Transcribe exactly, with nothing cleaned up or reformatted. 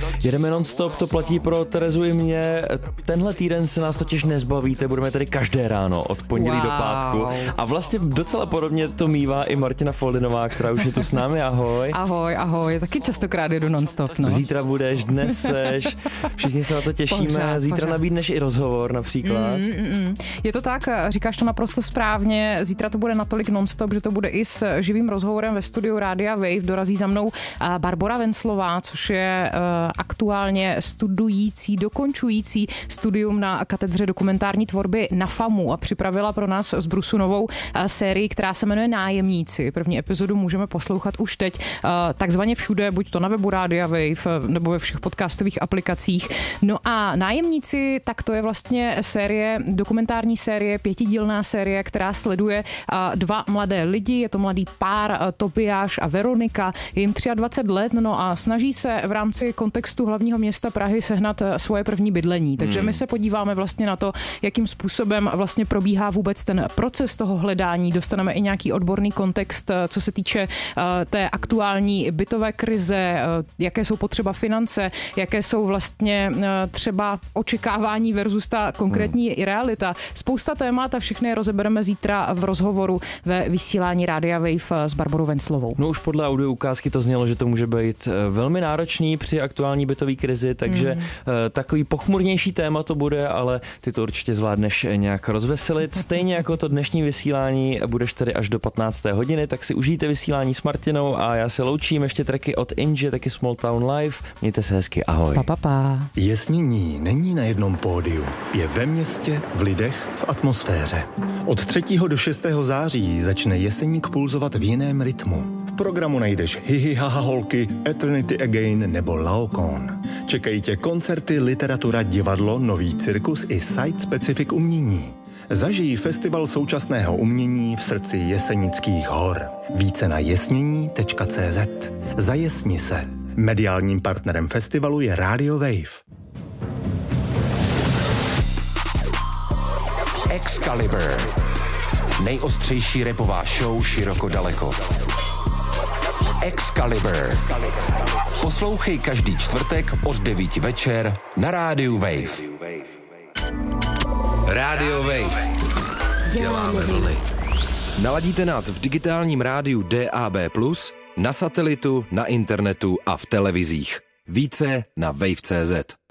Jedeme non-stop, to platí pro Terezu i mě. Tenhle týden se nás totiž nezbavíte, budeme tady každé ráno od pondělí wow. do pátku. A vlastně docela podobně to mívá i Martina Foldinová, která už je tu s námi. Ahoj. Ahoj, ahoj, taky častokrát jedu non-stop. No. Zítra budeš, dnes seš, všichni se na to těšíme. Pořád, Zítra pořád. Nabídneš i rozhovor například. Mm, mm, mm. Je to tak, říkáš to naprosto správně. Zítra to bude natolik non-stop, že to bude i s živým rozhovorem ve studiu Rádia Wave. Dorazí za mnou Barbora Venclová, což je aktuálně studující, dokončující studium na katedře dokumentární tvorby na FAMu a připravila pro nás z Brusu novou sérii, která se jmenuje Nájemníci. První epizodu můžeme poslouchat už teď takzvaně všude, buď to na webu Rádia Wave nebo ve všech podcastových aplikacích. No a Nájemníci, tak to je vlastně série, dokumentární série, pětidílná série, která sleduje dva mladé lidi. Je to mladý pár Tobiáš a Veronika. Je jim dvacet tři let, no a snaží se v rámci kontextu hlavního města Prahy sehnat svoje první bydlení. Takže my se podíváme vlastně na to, jakým způsobem vlastně probíhá vůbec ten proces toho hledání. Dostaneme i nějaký odborný kontext, co se týče uh, té aktuální bytové krize, uh, jaké jsou potřeba finance, jaké jsou vlastně uh, třeba očekávání versus ta konkrétní hmm. realita. Spousta témat a všechny je rozebereme zítra v rozhovoru ve vysílání Rádia Wave s Barborou Venclovou. No už podle audio ukázky to znělo, že to může být velmi náročný při aktuální bytové krizi, takže mm. takový pochmurnější téma to bude, ale ty to určitě zvládneš nějak rozveselit. Stejně jako to dnešní vysílání budeš tady až do patnácté hodiny, tak si užijte vysílání s Martinou a já se loučím, ještě tracky od Inže, taky Small Town Live. Mějte se hezky, ahoj. Pa, pa, pa. Jesnění není na jednom pódiu, je ve městě, v lidech, v atmosféře. Od třetího do šestého září začne Jeseník pulzovat v jiném rytmu. V programu najdeš Hihi haha holky, Eternity Again nebo Laocoon. Čekají tě koncerty, literatura, divadlo, nový cirkus i site-specific umění. Zažij festival současného umění v srdci Jesenických hor. Více na jesnění tečka cé zet. Zajesni se. Mediálním partnerem festivalu je Radio Wave. Excalibur. Nejostřejší rapová show široko daleko. Excalibur. Poslouchej každý čtvrtek od devíti večer na Rádiu Wave. Rádio Wave. Děláme vlny. Naladíte nás v digitálním rádiu D A B plus, na satelitu, na internetu a v televizích. Více na wave tečka cé zet.